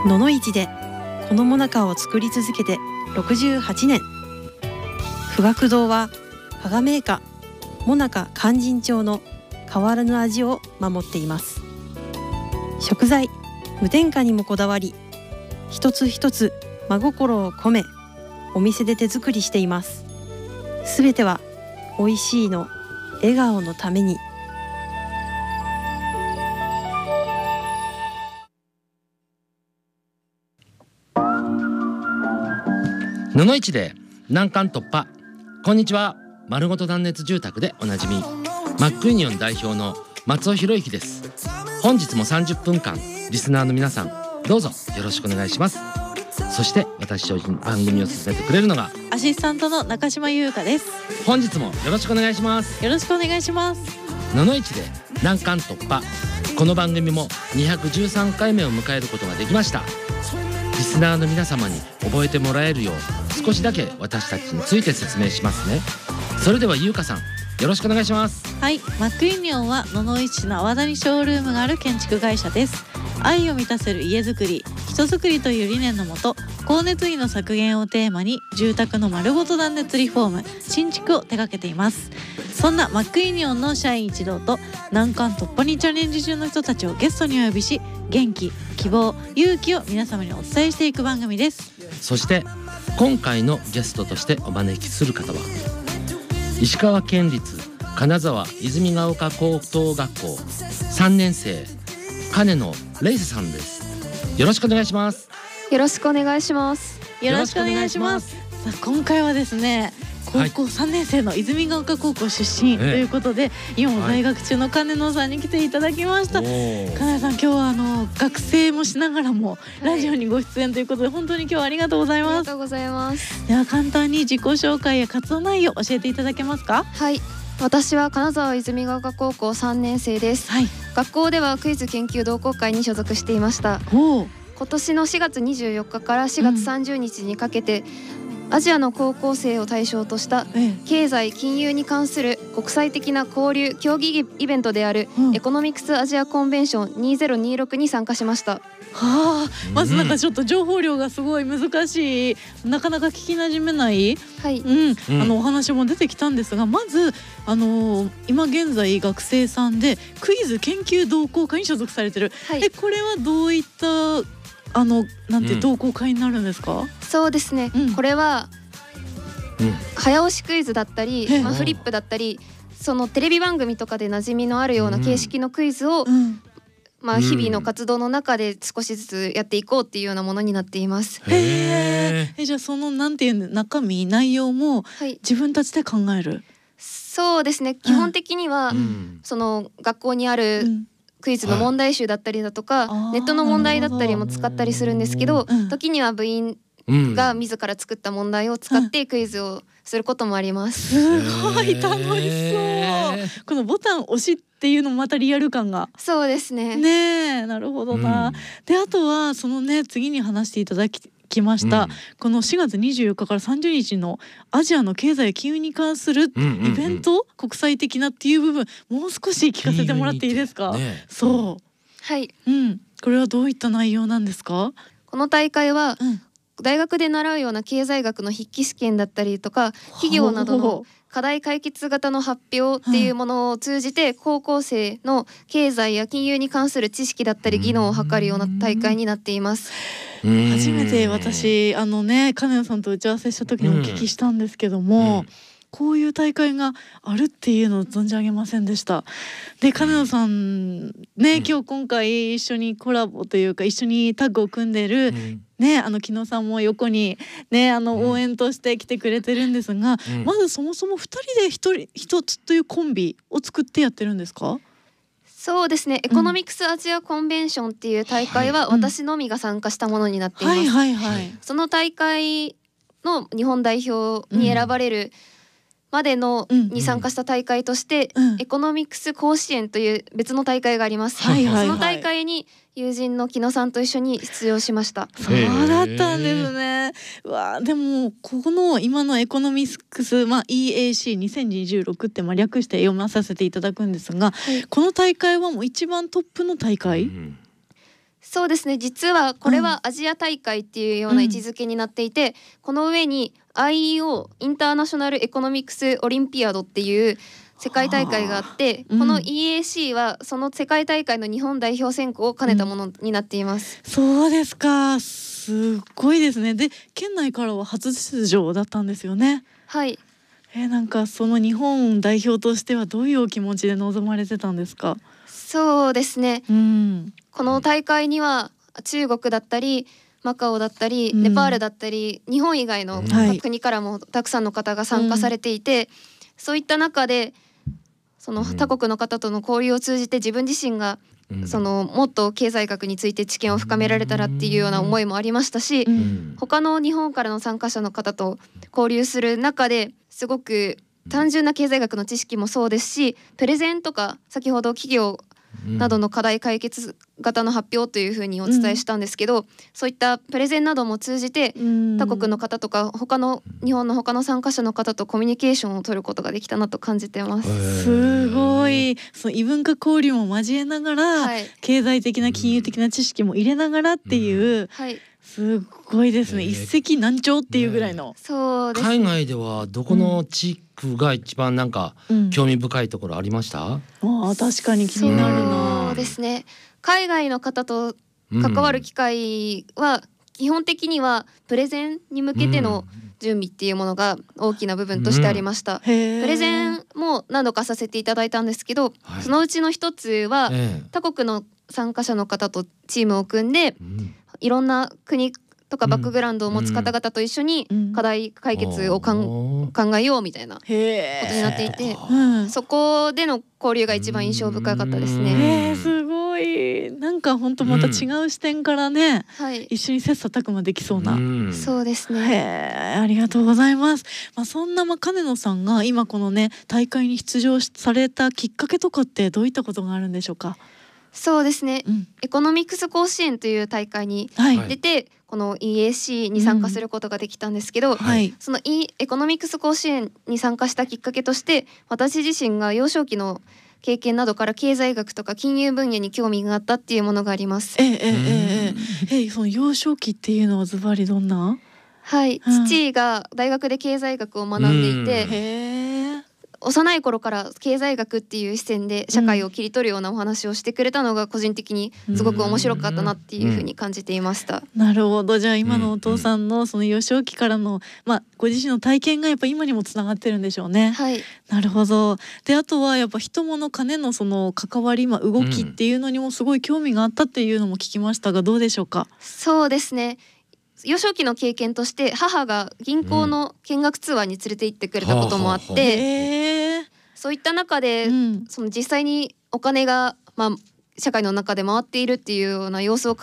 野々市でこのモナカを作り続けて68年。富岳堂は加賀銘菓モナカ勧進帳の変わらぬ味を守っています。食材無添加にもこだわり、一つ一つ真心を込めお店で手作りしています。すべては美味しいの笑顔のために。 野々市で難関突破。こんにちは。丸ごと断熱住宅でおなじみマックユニオン代表の松尾博之です。本日も30分間リスナーの皆さんどうぞよろしくお願いします。そして私と番組を進めてくれるのがアシスタントの中島優香です。 本日もよろしくお願いします。 よろしくお願いします。 野々市で難関突破。この番組も213回目を迎えることができました。リスナーの皆様に覚えてもらえるよう少しだけ私たちについて説明しますね。それでは優香さんよろしくお願いします。 はい、マックユニオンは野々市市の阿波田にショールームがある建築会社です。愛を満たせる家づくり、人づくりという理念のもと、光熱費の削減をテーマに住宅の丸ごと断熱リフォーム、新築を手掛けています。そんなマックユニオンの社員一同と難関突破にチャレンジ中の人たちをゲストにお呼びし、元気、希望、勇気を皆様にお伝えしていく番組です。 そして今回のゲストとしてお招きする方は石川県立金沢泉ヶ丘高等学校3年生金野レイセさんです。よろしくお願いします。 よろしくお願いします。 よろしくお願いします。さあ今回はですね、高校3年生の泉ヶ丘高校出身ということで、今も在学中の金野さんに来ていただきました。金野さん、今日は学生もしながらもラジオにご出演ということで、本当に今日はありがとうございます。 ありがとうございます。 では簡単に自己紹介や活動内容教えていただけますか？ はい、私は金沢泉ヶ丘高校3年生です。学校ではクイズ研究同好会に所属していました。今年の4月24日から4月30日にかけて、アジアの高校生を対象とした経済金融に関する国際的な交流競技イベントであるエコノミクスアジアコンベンション2026に参加しました。 まずなんかちょっと情報量がすごい難しい、なかなか聞きなじめない、お話も出てきたんですが、まず今現在学生さんでクイズ研究同好会に所属されてる、これはどういったなんて同好会になるんですか？ そうですね、これは早押しクイズだったり、フリップだったり、そのテレビ番組とかで馴染みのあるような形式のクイズを、日々の活動の中で少しずつやっていこうっていうようなものになっています。 じゃあそのなんていう中身内容も自分たちで考える？ そうですね、基本的には、その学校にあるクイズの問題集だったりだとか、ネットの問題だったりも使ったりするんですけど、時には部員が自ら作った問題を使ってクイズをすることもあります。 すごい楽しそう。このボタン押しっていうのもまたリアル感が。 そうですね。 なるほどな。であとはそのね、次に話していただきました、この4月24日から30日のアジアの経済金融に関するイベント、国際的なっていう部分、もう少し聞かせてもらっていいですか？そう、 はい、 これはどういった内容なんですか？ この大会は、大学で習うような経済学の筆記試験だったりとか、企業などの課題解決型の発表っていうものを通じて、高校生の経済や金融に関する知識だったり技能を測るような大会になっています。 初めて私金野さんと打ち合わせした時にお聞きしたんですけども、こういう大会があるっていうのを存じ上げませんでした。で金野さんね、今回一緒にコラボというか一緒にタッグを組んでる木野さんも横に応援として来てくれてるんですが、まずそもそも2人で一つというコンビを作ってやってるんですか？ そうですね、エコノミクスアジアコンベンションっていう大会は私のみが参加したものになっています。その大会の日本代表に選ばれるまでのに参加した大会として、エコノミクス甲子園という別の大会があります。その大会に友人の木野さんと一緒に出場しました。 そうだったんですね。でもこの今のエコノミクス、EAC2026 って略して読まさせていただくんですが、この大会はもう一番トップの大会？ そうですね、実はこれはアジア大会っていうような位置づけになっていて、この上に IEO インターナショナルエコノミクスオリンピアドっていう世界大会があって、この EAC はその世界大会の日本代表選考を兼ねたものになっています。 そうですか、すごいですね。で、県内からは初出場だったんですよね。 はい。 なんかその日本代表としてはどういうお気持ちで臨まれてたんですか？ そうですね、この大会には中国だったりマカオだったりネパールだったり、日本以外の各国からもたくさんの方が参加されていて、そういった中でその他国の方との交流を通じて自分自身がそのもっと経済学について知見を深められたらっていうような思いもありましたし、他の日本からの参加者の方と交流する中ですごく単純な経済学の知識もそうですし、プレゼンとか先ほど企業などの課題解決型の発表というふうにお伝えしたんですけど、そういったプレゼンなども通じて他国の方とか他の日本の他の参加者の方とコミュニケーションを取ることができたなと感じてます。 すごい、その異文化交流も交えながら、経済的な金融的な知識も入れながらっていう、すごいですね。一石何鳥っていうぐらいの。 そうですね。 海外ではどこの地区が一番なんか興味深いところありました？ 確かに気になるな。 そうですね、海外の方と関わる機会は基本的にはプレゼンに向けての準備っていうものが大きな部分としてありました。プレゼンも何度かさせていただいたんですけど、そのうちの一つは他国の参加者の方とチームを組んで、いろんな国とかバックグラウンドを持つ方々と一緒に課題解決を考えようみたいなことになっていて、そこでの交流が一番印象深かったですね。 すごい、なんか本当また違う視点からね、一緒に切磋琢磨できそうな。 そうですね。 ありがとうございます。そんな金野さんが今このね大会に出場されたきっかけとかってどういったことがあるんでしょうか？ そうですね、エコノミクス甲子園という大会に出て、この EAC に参加することができたんですけど、そのエコノミクス甲子園に参加したきっかけとして、私自身が幼少期の経験などから経済学とか金融分野に興味があったっていうものがあります。 その幼少期っていうのはズバリどんな？ 父が大学で経済学を学んでいて、幼い頃から経済学っていう視点で社会を切り取るようなお話をしてくれたのが個人的にすごく面白かったなっていうふうに感じていました。 なるほど。じゃあ今のお父さんのその幼少期からのご自身の体験がやっぱ今にもつながってるんでしょうね。なるほど。で、あとはやっぱ人物金のその関わり、動きっていうのにもすごい興味があったっていうのも聞きましたが、どうでしょうか？ そうですね、幼少期の経験として母が銀行の見学ツアーに連れて行ってくれたこともあって、そういった中で、その実際にお金が、社会の中で回っているっていうような様子を